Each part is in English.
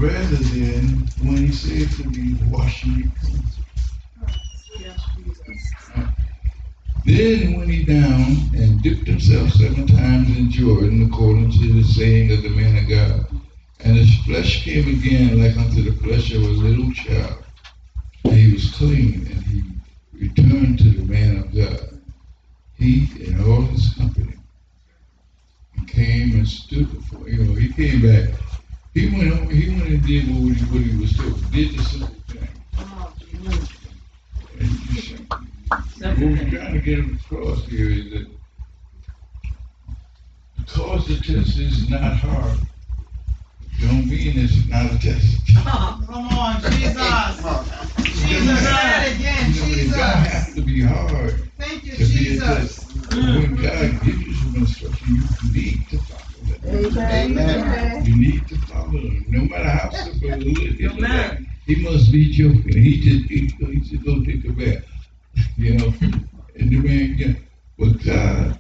rather than when he said to me, wash me clean. Then went he down and dipped himself 7 times in Jordan, according to the saying of the man of God. And his flesh came again like unto the flesh of a little child. And he was clean, and he returned to the man of God. He and all his company. He came and stood before, he came back. He went home, he went and did what he was told. Did the simple thing. And what we're trying to get across here is that because the test is not hard, don't mean it's not a test. Come on, Jesus. Jesus, say it again, Jesus. It don't have to be hard. Thank you, to Jesus. Be a test. When God gives you some instruction, you need to follow that. Amen. You need to follow them. No matter how simple it is. Like, he must be joking. He should go take a bath. And the man can. But God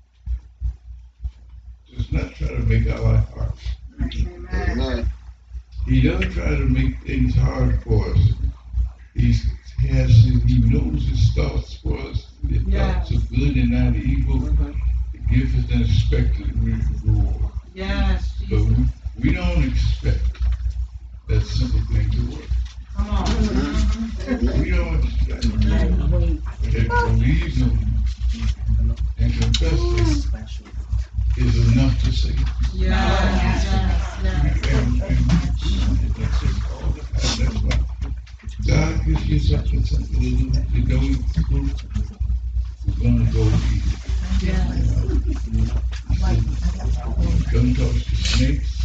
does not try to make our life hard. Amen. He doesn't try to make things hard for us. He knows his thoughts for us. The thoughts of good and not evil. He gives us an expected reward. Yes. But we don't expect that simple thing to work. Come on. We don't expect that believe him and confess him is enough to save. Yes. And that's just all the time. That's why God gives you something to go through. We're going to go eat. Don't talk to snakes.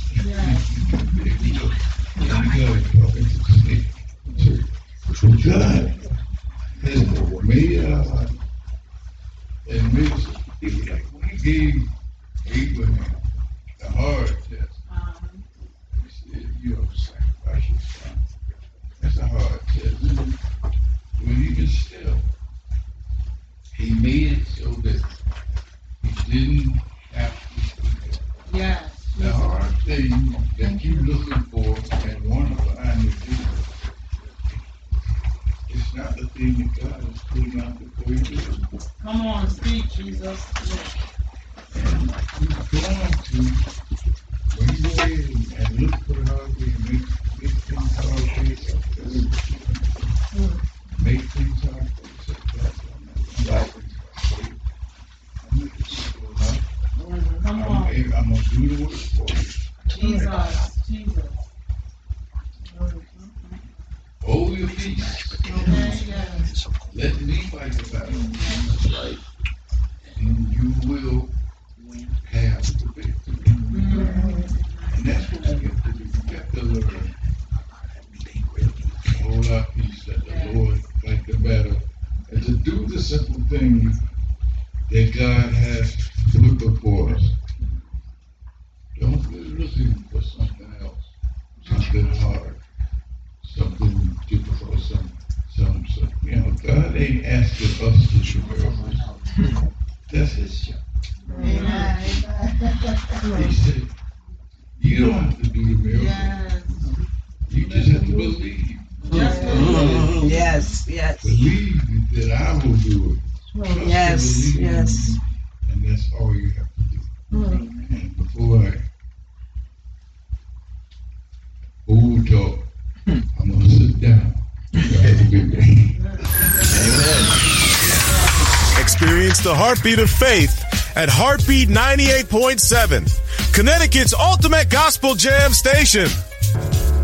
Talking to snakes. So God has made our life and made us. It was like when he gave Abraham the hard test. He said, you have sacrificed your son. That's a hard test. But even still, he made it so that he didn't have to do that. Yes. The hard thing that you're looking for and want to find to do, it's not the thing that God is putting out before you do. Come on, speak, Jesus. And he's going to, when you go in and look for the hard way and make things hard for yourself, make things hard for yourself. Come on. I'm going to do the work for you. Jesus. Hold your peace. Yes. Let me fight the battle. And you will have the victory. And that's what we have to do. We have to learn. Hold our peace, let the Lord fight the battle. And to do the simple thing that God has put before us. Don't be looking for something else, something hard, something difficult, some. God ain't asking us to do miracles. That's his job. Amen. He said, you don't have to do the miracle. Yes. You just have to believe. Yes. Believe that I will do it. Trust Yes. and believe. And that's all you have to do. And before I talk, I'm going to sit down. Have a good day. Amen. Experience the heartbeat of faith at Heartbeat 98.7, Connecticut's ultimate gospel jam station.